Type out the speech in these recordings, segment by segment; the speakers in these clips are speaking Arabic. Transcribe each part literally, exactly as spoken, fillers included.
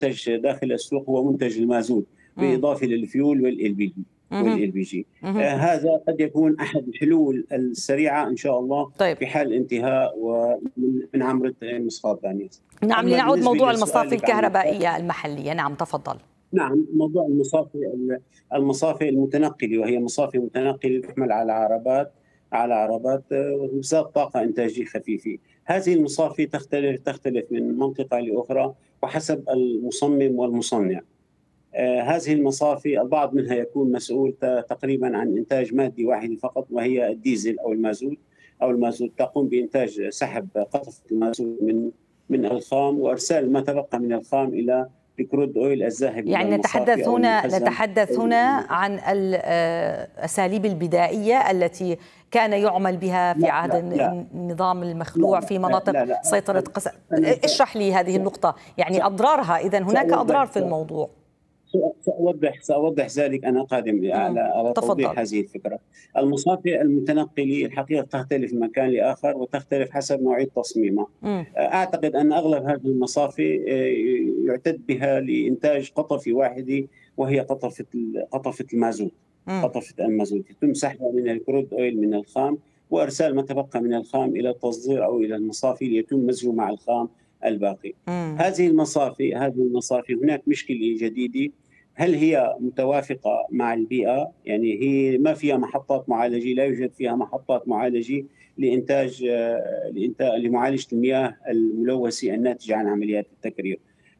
منتج داخل السوق هو منتج المازوت، إمم. بالإضافة للفيول والإل بي جي اهم. والإل بي جي. اهم. آآ هذا قد يكون أحد الحلول السريعة إن شاء الله طيب. في حال انتهاء ومن من عملية مصفاة بانيس. نعم، أما لنعود بالنسبة موضوع المصافي لسؤالِك عن الكهربائية المحلية. نعم، تفضل. نعم، موضوع المصافي ال المصافي المتنقلة، وهي مصافي متنقلة تحمل على عربات على عربات ذات طاقة إنتاجية خفيفة. هذه المصافي تختلف تختلف من منطقة لأخرى وحسب المصمم والمصنع. آآ هذه المصافي البعض منها يكون مسؤول ت تقريبًا عن إنتاج مادة واحدة فقط، وهي الديزل أو المازوت أو المازوت تقوم بإنتاج سحب قطفة المازوت من من الخام وإرسال ما تبقى من الخام إلى الcrude oil الذاهب إلى يعني المصافي نتحدث أو هنا المخزن. نتحدث هنا عن الأساليب البدائية التي كان يعمل بها في لأ، عهد لأ، لأ، النظام لا، المخلوع في لا، مناطق لا، لا. سيطرة قس أنا س اشرح لي هذه النقطة، يعني س أضرارها، إذن هناك سأوضح أضرار في الموضوع. سأوضح سأوضح ذلك. أنا قادم إمم، على على تفضل. توضيح هذه الفكرة. المصافي المتنقلة الحقيقة تختلف من مكان لآخر وتختلف حسب نوعية تصميمها. إمم. أعتقد أن أغلب هذه المصافي آآ يُعتَد بها لإنتاج قطفة واحدة، وهي قطفة ال قطفة المازوت. إمم. قطفة المازوت يتم سحبها من الcrude oil من الخام، وإرسال ما تبقى من الخام إلى التصدير أو إلى المصافي ليتم مزجه مع الخام الباقي. إمم. هذه المصافي هذه المصافي هناك مشكلة جديدة. هل هي متوافقة مع البيئة؟ يعني هي ما فيها محطات معالجة، لا يوجد فيها محطات معالجة لإنتاج لإنتا لمعالجة المياه الملوثة الناتجة عن عمليات التكرير.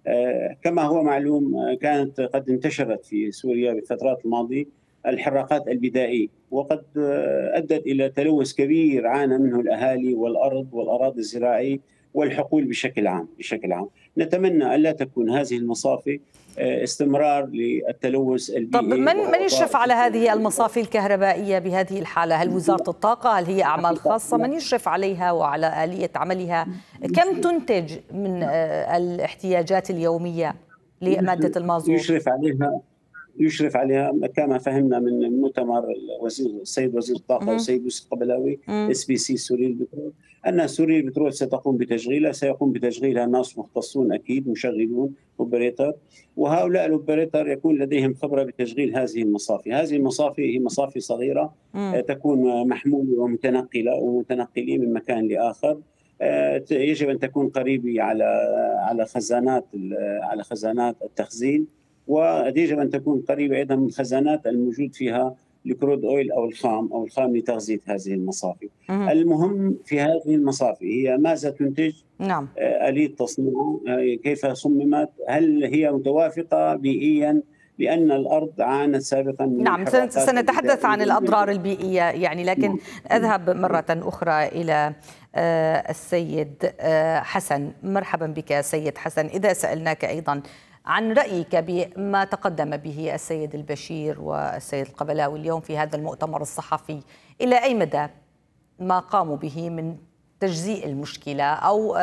آآ كما هو معلوم كانت قد انتشرت في سوريا بالفترات الماضية الحراقات البدائية، وقد أدت إلى تلوث كبير عانى منه الأهالي والأرض والأراضي الزراعية والحقول بشكل عام بشكل عام. نتمنى ألا تكون هذه المصافي استمرار للتلوث طب البيئي من من وإعطاء يشرف على فرصة هذه المصافي الكهربائية بهذه الحالة؟ هل وزارة الطاقة؟ هل هي أعمال الحقيقة خاصة؟ من يشرف عليها وعلى آلية عملها؟ كم تنتج من آه، الاحتياجات اليومية لمادة المازوت؟ يشرف عليها يشرف عليها كما فهمنا من مؤتمر الوزير السيد وزير الطاقة اهم. والسيد يوسف قبلاوي إمم. اس بي سي سوري للبترول، أن سوري للبترول ستقوم بتشغيلها، سيقوم بتشغيلها ناس مختصون أكيد مشغلون اوبريتر، وهؤلاء الاوبريتر يكون لديهم خبرة بتشغيل هذه المصافي. هذه المصافي هي مصافي صغيرة إمم. آه، تكون محمولة ومتنقلة ومتنقلة من مكان لآخر. آه، يجب أن تكون قريبة على على خزانات على خزانات التخزين، ويجب أن تكون قريبة أيضا من الخزانات الموجود فيها الكرود أويل أو الخام أو الخام لتغذية هذه المصافي. اهم. المهم في هذه المصافي هي ماذا تنتج، نعم. آه، آلية تصنيعها، آه، كيف صممت، هل هي متوافقة بيئيا، لأن الأرض عانت سابقا من نعم، الحراقات سنتحدث عن البدائية. الأضرار البيئية يعني، لكن أذهب مرة أخرى إلى آه، السيد آه، حسن. مرحبا بك سيد حسن. إذا سألناك أيضا عن رأيك بما تقدم به السيد البشير والسيد القبلاوي اليوم في هذا المؤتمر الصحفي، إلى أي مدى ما قاموا به من تجزيء المشكلة أو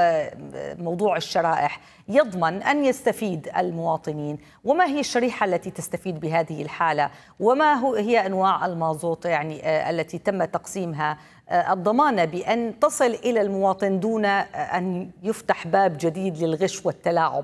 موضوع الشرائح يضمن أن يستفيد المواطنين؟ وما هي الشريحة التي تستفيد بهذه الحالة؟ وما هي أنواع المازوت يعني التي تم تقسيمها الضمانة بأن تصل إلى المواطن دون أن يفتح باب جديد للغش والتلاعب؟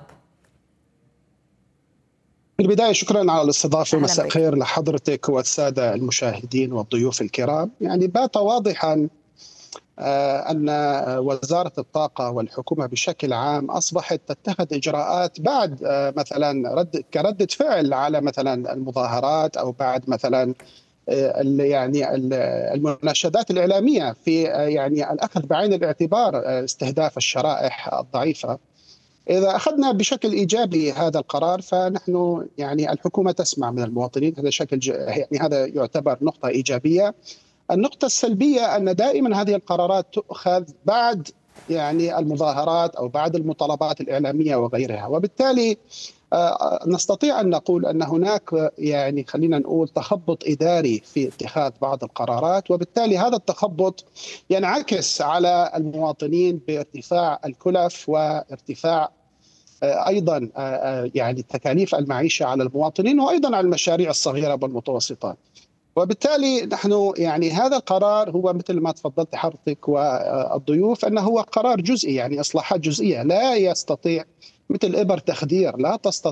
في البداية شكرا على الاستضافة، ومساء خير لحضرتك والسادة المشاهدين والضيوف الكرام. يعني بات واضحا أن وزارة الطاقة والحكومة بشكل عام أصبحت تتخذ إجراءات بعد مثلا رد كردة فعل على مثلا المظاهرات أو بعد مثلا يعني المناشدات الإعلامية في يعني الأخذ بعين الاعتبار استهداف الشرائح الضعيفة. إذا أخذنا بشكل إيجابي هذا القرار فنحن يعني الحكومة تسمع من المواطنين، هذا شكل يعني هذا يعتبر نقطة إيجابية. النقطة السلبية أن دائما هذه القرارات تؤخذ بعد يعني المظاهرات أو بعد المطالبات الإعلامية وغيرها، وبالتالي نستطيع أن نقول أن هناك يعني خلينا نقول تخبط إداري في اتخاذ بعض القرارات، وبالتالي هذا التخبط ينعكس على المواطنين بارتفاع الكلف وارتفاع أيضا يعني تكاليف المعيشة على المواطنين وأيضا على المشاريع الصغيرة والمتوسطة. وبالتالي نحن يعني هذا القرار هو مثل ما تفضلت حضرتك والضيوف أنه هو قرار جزئي، يعني إصلاحات جزئية لا يستطيع مثل إبر تخدير لا تستطيع